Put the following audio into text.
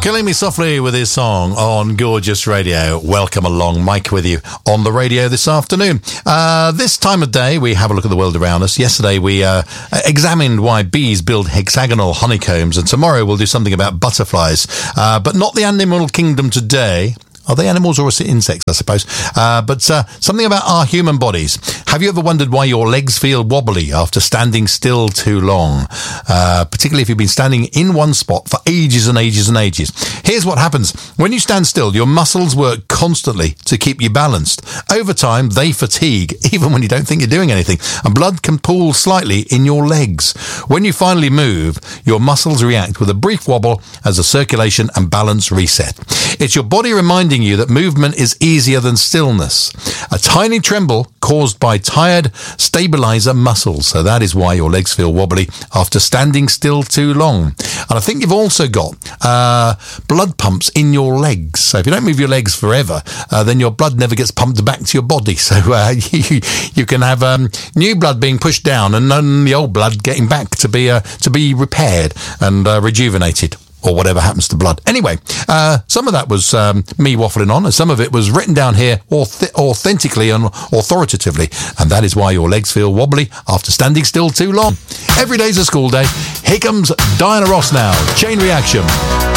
Killing Me Softly with his song on Gorgeous Radio. Welcome along, Mike with you on the radio this afternoon. This time of day, we have a look at the world around us. Yesterday, we examined why bees build hexagonal honeycombs, and tomorrow we'll do something about butterflies, but not the animal kingdom today. Are they animals or insects, I suppose? But something about our human bodies. Have you ever wondered why your legs feel wobbly after standing still too long? Particularly if you've been standing in one spot for ages and ages and ages. Here's what happens. When you stand still, your muscles work constantly to keep you balanced. Over time, they fatigue, even when you don't think you're doing anything. And blood can pool slightly in your legs. When you finally move, your muscles react with a brief wobble as the circulation and balance reset. It's your body reminding you that movement is easier than stillness. A tiny tremble caused by tired stabilizer muscles. So that is why your legs feel wobbly after standing still too long. And I think you've also got blood pumps in your legs. So if you don't move your legs forever, then your blood never gets pumped back to your body. So you can have new blood being pushed down and then the old blood getting back to be repaired and rejuvenated, or whatever happens to blood. Anyway, some of that was me waffling on, and some of it was written down here authentically and authoritatively, and that is why your legs feel wobbly after standing still too long. Every day's a school day. Here comes Diana Ross now. Chain Reaction.